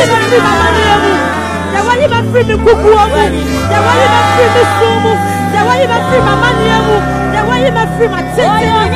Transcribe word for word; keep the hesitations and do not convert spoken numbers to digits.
you my free my money. The way you my free me kuku. The way you my free me sumu. The way you my free my money. The way you my free my titi.